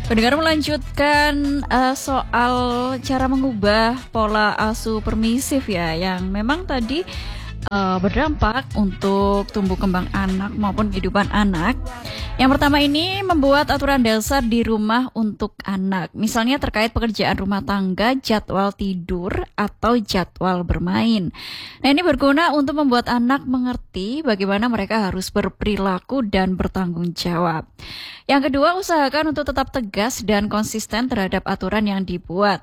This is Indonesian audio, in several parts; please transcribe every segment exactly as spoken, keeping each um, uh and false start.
Pendengar melanjutkan uh, soal cara mengubah pola asuh permisif ya, yang memang tadi uh, berdampak untuk tumbuh kembang anak maupun kehidupan anak. Yang pertama ini membuat aturan dasar di rumah untuk anak, misalnya terkait pekerjaan rumah tangga, jadwal tidur, atau jadwal bermain. Nah, ini berguna untuk membuat anak mengerti bagaimana mereka harus berperilaku dan bertanggung jawab. Yang kedua, usahakan untuk tetap tegas dan konsisten terhadap aturan yang dibuat.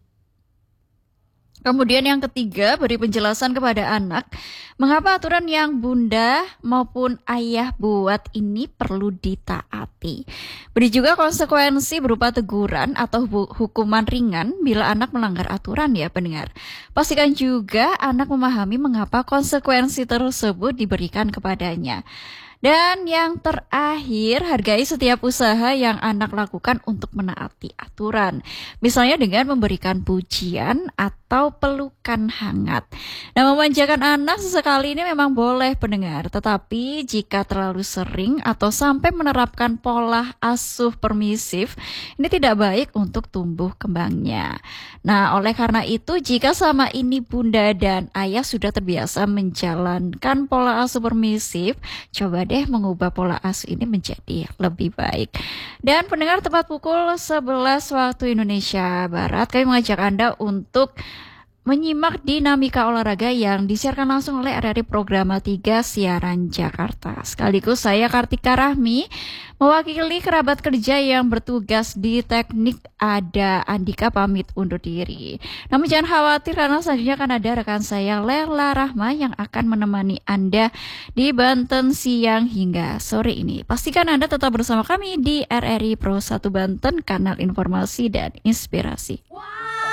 Kemudian yang ketiga, beri penjelasan kepada anak mengapa aturan yang bunda maupun ayah buat ini perlu ditaati. Beri juga konsekuensi berupa teguran atau hukuman ringan bila anak melanggar aturan ya pendengar. Pastikan juga anak memahami mengapa konsekuensi tersebut diberikan kepadanya. Dan yang terakhir, hargai setiap usaha yang anak lakukan untuk menaati aturan. Misalnya dengan memberikan pujian atau pelukan hangat. Nah, memanjakan anak sesekali ini memang boleh pendengar. Tetapi jika terlalu sering atau sampai menerapkan pola asuh permisif, ini tidak baik untuk tumbuh kembangnya. Nah, oleh karena itu, jika sama ini bunda dan ayah sudah terbiasa menjalankan pola asuh permisif, coba deh mengubah pola asuh ini menjadi lebih baik. Dan pendengar, tepat pukul sebelas waktu Indonesia Barat, kami mengajak Anda untuk menyimak dinamika olahraga yang disiarkan langsung oleh R R I Programa tiga Siaran Jakarta. Sekaligus saya Kartika Rahmi, mewakili kerabat kerja yang bertugas di teknik ada Andika pamit undur diri. Namun jangan khawatir karena selanjutnya akan ada rekan saya Lela Rahma yang akan menemani Anda di Banten siang hingga sore ini. Pastikan Anda tetap bersama kami di R R I Pro satu Banten, kanal informasi dan inspirasi.